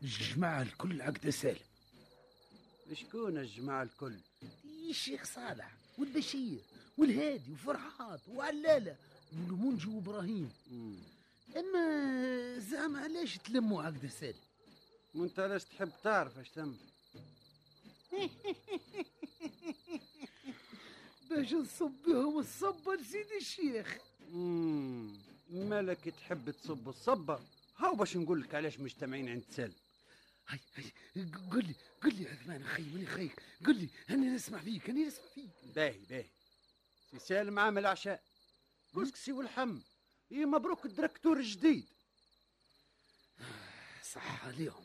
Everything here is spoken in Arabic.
الجماعة الكل عقد سالم. شكون الجماعة الكل؟ الشيخ صالح والبشير والهادي وفرحات وعلالة والمنجي وابراهيم. اما زعما علاش تلموا عقد سالم؟ وانت علاش تحب تعرف اش تم؟ باش نصب بهم الصبة لسيدي الشيخ. مالك تحب تصب الصبة؟ هاو باش نقول لك علاش مجتمعين عند سالم. هاي قل لي عثمان اخي ماني خيك، قل لي هاني نسمع فيك. باهي سي سالم عامل عشاء كسكسي والحم. مبروك الدركتور الجديد. صح عليهم.